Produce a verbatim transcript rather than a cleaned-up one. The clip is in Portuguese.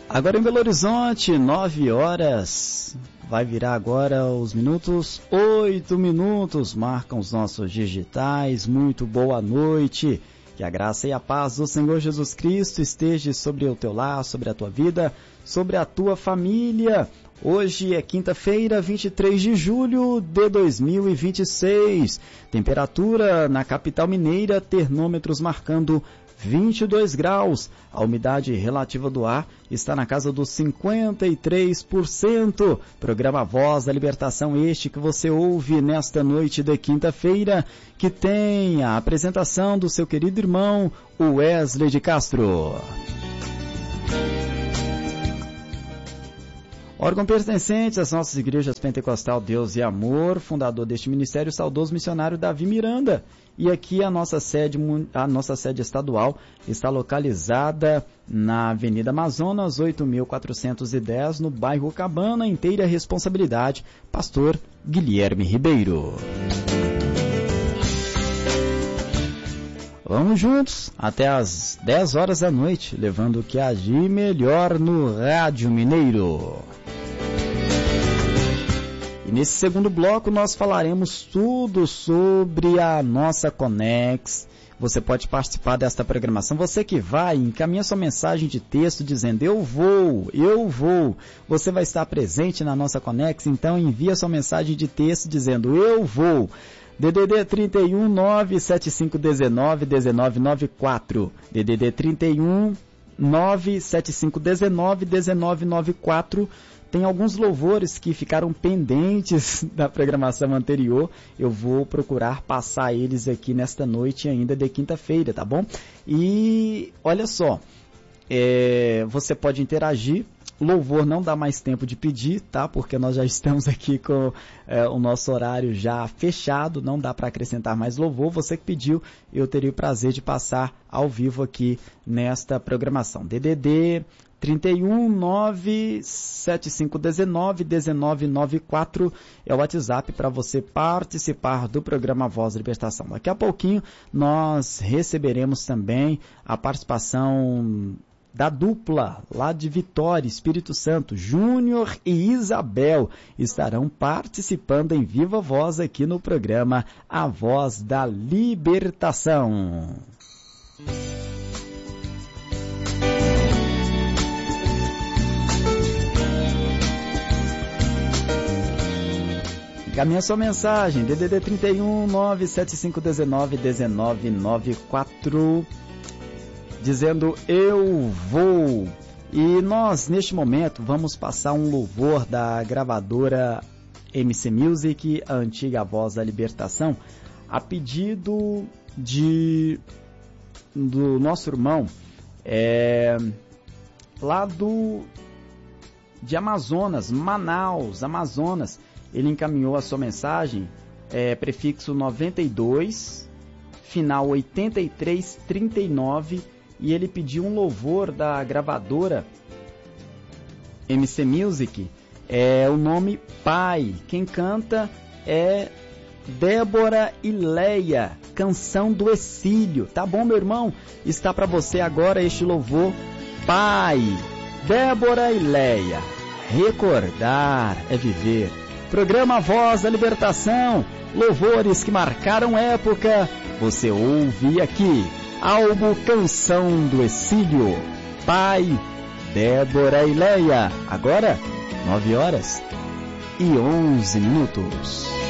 Agora em Belo Horizonte, nove horas, vai virar agora os minutos, oito minutos, marcam os nossos digitais. Muito boa noite, que a graça e a paz do Senhor Jesus Cristo esteja sobre o teu lar, sobre a tua vida, sobre a tua família. Hoje é quinta-feira, vinte e três de julho de dois mil e vinte e seis, temperatura na capital mineira, termômetros marcando vinte e dois graus, a umidade relativa do ar está na casa dos cinquenta e três por cento. Programa Voz da Libertação, este que você ouve nesta noite de quinta-feira, que tem a apresentação do seu querido irmão Wesley de Castro. Órgão pertencente às nossas igrejas Pentecostal Deus e Amor, fundador deste ministério, o saudoso missionário Davi Miranda. E aqui a nossa sede, a nossa sede estadual está localizada na Avenida Amazonas, oito mil quatrocentos e dez, no bairro Cabana, inteira responsabilidade, pastor Guilherme Ribeiro. Vamos juntos até às dez horas da noite, levando o que há de melhor no Rádio Mineiro. E nesse segundo bloco nós falaremos tudo sobre a nossa Conex. Você pode participar desta programação. Você que vai, encaminha sua mensagem de texto dizendo eu vou, eu vou. Você vai estar presente na nossa Conex, então envia sua mensagem de texto dizendo eu vou. D D D trinta e um, nove sete cinco um nove, um nove nove quatro. D D D trinta e um, nove sete cinco um nove, um nove nove quatro. Tem alguns louvores que ficaram pendentes da programação anterior. Eu vou procurar passar eles aqui nesta noite ainda de quinta-feira, tá bom? E olha só, é, você pode interagir. Louvor não dá mais tempo de pedir, tá? Porque nós já estamos aqui com é, o nosso horário já fechado, não dá para acrescentar mais louvor. Você que pediu, eu teria o prazer de passar ao vivo aqui nesta programação. D D D trinta e um, nove sete cinco um nove, um nove nove quatro é o WhatsApp para você participar do programa Voz da Libertação. Daqui a pouquinho nós receberemos também a participação da dupla lá de Vitória, Espírito Santo. Júnior e Isabel estarão participando em viva voz aqui no programa A Voz da Libertação. Encaminha sua mensagem, D D D trinta e um, nove sete cinco um nove, um nove nove quatro, dizendo eu vou. E nós, neste momento, vamos passar um louvor da gravadora M C Music, a antiga Voz da Libertação, a pedido de, do nosso irmão, é, lá do, de Amazonas, Manaus, Amazonas. Ele encaminhou a sua mensagem, é, prefixo noventa e dois, final oitenta e três trinta e nove, e ele pediu um louvor da gravadora M C Music, é o nome Pai. Quem canta é Débora e Leia, Canção do Exílio. Tá bom, meu irmão? Está para você agora este louvor Pai. Débora e Leia, recordar é viver. Programa Voz da Libertação, louvores que marcaram época, você ouve aqui. Álbum Canção do Exílio, Pai, Débora e Leia. Agora, nove horas e onze minutos.